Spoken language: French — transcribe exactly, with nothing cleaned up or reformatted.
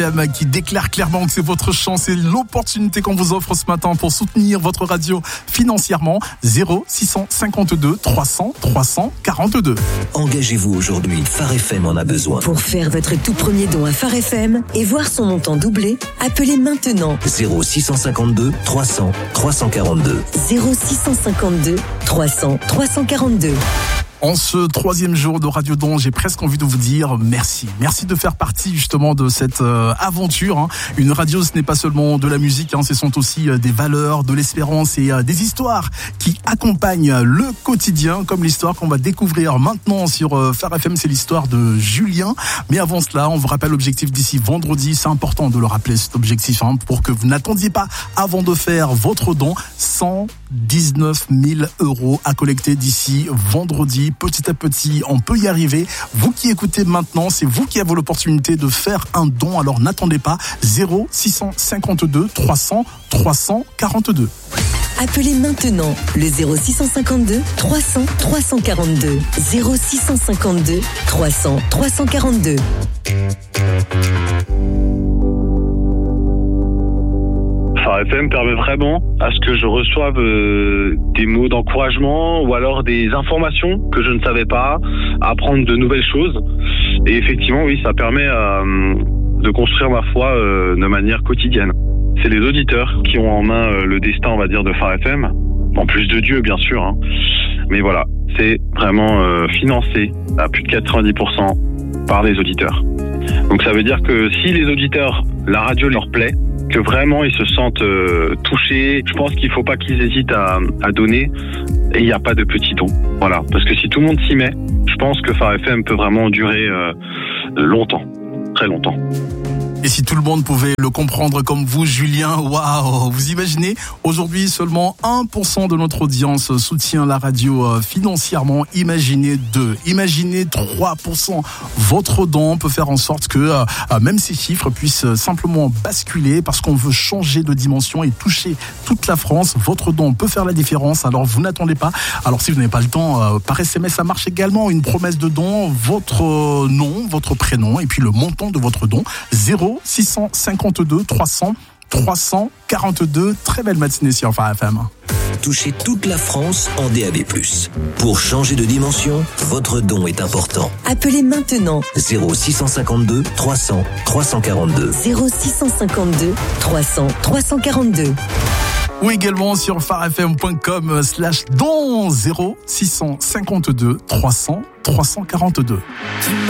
qui déclare clairement que c'est votre chance et l'opportunité qu'on vous offre ce matin pour soutenir votre radio financièrement. Zéro six cinquante-deux trois cents trois cent quarante-deux. Engagez-vous aujourd'hui, Phare F M en a besoin. Pour faire votre tout premier don à Phare F M et voir son montant doubler, appelez maintenant zéro six cinquante-deux trois cents trois cent quarante-deux. zéro six cinquante-deux trois cents trois cent quarante-deux. En ce troisième jour de Radio Don, j'ai presque envie de vous dire merci. Merci de faire partie justement de cette euh, aventure. Hein. Une radio, ce n'est pas seulement de la musique, hein, ce sont aussi euh, des valeurs, de l'espérance et euh, des histoires qui accompagnent le quotidien, comme l'histoire qu'on va découvrir maintenant sur euh, Phare F M, c'est l'histoire de Julien. Mais avant cela, on vous rappelle l'objectif d'ici vendredi. C'est important de le rappeler, cet objectif, hein, pour que vous n'attendiez pas avant de faire votre don. cent dix-neuf mille euros à collecter d'ici vendredi. Petit à petit, on peut y arriver. Vous qui écoutez maintenant, c'est vous qui avez l'opportunité de faire un don. Alors n'attendez pas. Zéro six cinquante-deux trois cents trois cent quarante-deux. Appelez maintenant le zéro six cinquante-deux trois cents trois cent quarante-deux. zéro six cinquante-deux trois cents trois cent quarante-deux. Phare F M permet vraiment à ce que je reçoive euh, des mots d'encouragement ou alors des informations que je ne savais pas, apprendre de nouvelles choses. Et effectivement, oui, ça permet euh, de construire ma foi euh, de manière quotidienne. C'est les auditeurs qui ont en main euh, le destin, on va dire, de Phare F M, en plus de Dieu, bien sûr. Hein. Mais voilà, c'est vraiment euh, financé à plus de quatre-vingt-dix pour cent par les auditeurs. Donc ça veut dire que si les auditeurs, la radio leur plaît, que vraiment ils se sentent euh, touchés, je pense qu'il ne faut pas qu'ils hésitent à, à donner, et il n'y a pas de petits dons. Voilà, parce que si tout le monde s'y met, je pense que Phare F M peut vraiment durer euh, longtemps, très longtemps. Et si tout le monde pouvait le comprendre comme vous, Julien, waouh! Vous imaginez, aujourd'hui, seulement un pour cent de notre audience soutient la radio financièrement. Imaginez deux, imaginez trois pour cent. Votre don peut faire en sorte que euh, même ces chiffres puissent simplement basculer parce qu'on veut changer de dimension et toucher toute la France. Votre don peut faire la différence, alors vous n'attendez pas. Alors si vous n'avez pas le temps, euh, par S M S, ça marche également. Une promesse de don, votre euh, nom, votre prénom et puis le montant de votre don. Zéro six cinquante-deux trois cents trois cent quarante-deux. Très belle matinée sur Phare F M. Touchez toute la France en D A B plus. Pour changer de dimension, votre don est important. Appelez maintenant zéro six cinquante-deux trois cents trois cent quarante-deux. zéro six cinquante-deux trois cents trois cent quarante-deux. Ou également sur pharefm.com slash don. Zéro six cinquante-deux trois cents trois cent quarante-deux.